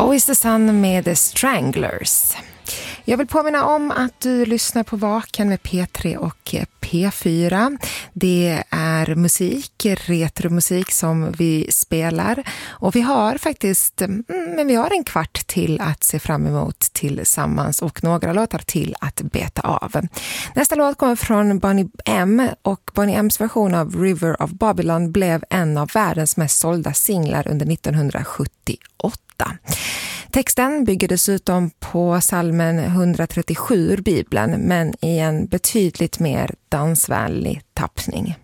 Always the Sun med The Stranglers. Jag vill påminna om att du lyssnar på Vaken med P3 och P4. Det är musik, retromusik som vi spelar. Och vi har faktiskt vi har en kvart till att se fram emot tillsammans och några låtar till att beta av. Nästa låt kommer från Boney M. Och Boney M's version av River of Babylon blev en av världens mest sålda singlar under 1978. Texten bygger dessutom på psalmen 137 ur Bibeln, men i en betydligt mer dansvänlig tappning.